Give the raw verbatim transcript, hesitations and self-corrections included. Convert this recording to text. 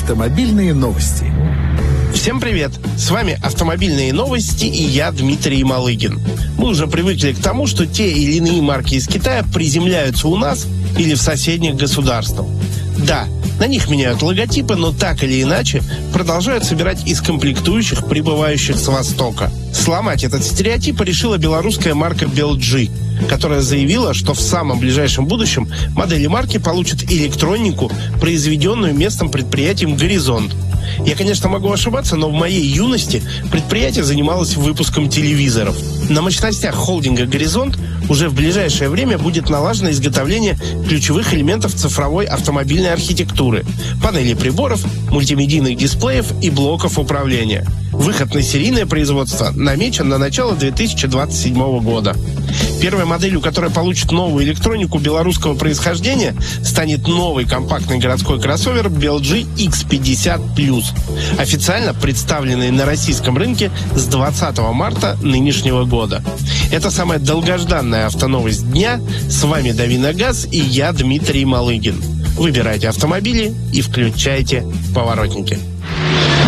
Автомобильные новости. Всем привет! С вами «Автомобильные новости» и я, Дмитрий Малыгин. Мы уже привыкли к тому, что те или иные марки из Китая приземляются у нас или в соседних государствах. Да, на них меняют логотипы, но так или иначе продолжают собирать из комплектующих, прибывающих с Востока. Сломать этот стереотип решила белорусская марка би эл джи, которая заявила, что в самом ближайшем будущем модели марки получат электронику, произведенную местным предприятием «Горизонт». Я, конечно, могу ошибаться, но в моей юности предприятие занималось выпуском телевизоров. На мощностях холдинга «Горизонт» уже в ближайшее время будет налажено изготовление ключевых элементов цифровой автомобильной архитектуры, панелей приборов, мультимедийных дисплеев и блоков управления. Выход на серийное производство намечен на начало две тысячи двадцать седьмого года. Первой моделью, которая получит новую электронику белорусского происхождения, станет новый компактный городской кроссовер би эл джи икс пятьдесят плюс, официально представленный на российском рынке с двадцатого марта нынешнего года. Это самая долгожданная автоновость дня. С вами Дави на газ и я, Дмитрий Малыгин. Выбирайте автомобили и включайте поворотники.